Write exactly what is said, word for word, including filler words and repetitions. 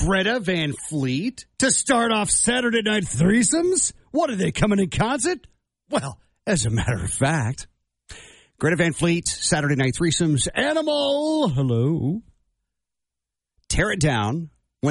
Greta Van Fleet to start off Saturday Night Threesomes? What, are they coming in concert? Well, as a matter of fact, Greta Van Fleet, Saturday Night Threesomes, Animal, hello. Tear It Down,